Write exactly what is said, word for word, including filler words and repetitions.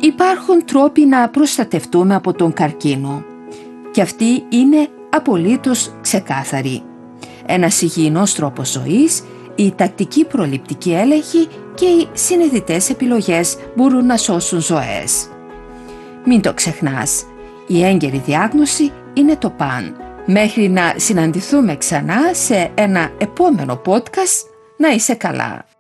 υπάρχουν τρόποι να προστατευτούμε από τον καρκίνο και αυτοί είναι απολύτως ξεκάθαροι. Ένας υγιεινός τρόπος ζωής, η τακτική προληπτική έλεγχη και οι συνειδητές επιλογές μπορούν να σώσουν ζωές. Μην το ξεχνάς, η έγκαιρη διάγνωση είναι το παν. Μέχρι να συναντηθούμε ξανά σε ένα επόμενο podcast, να είσαι καλά.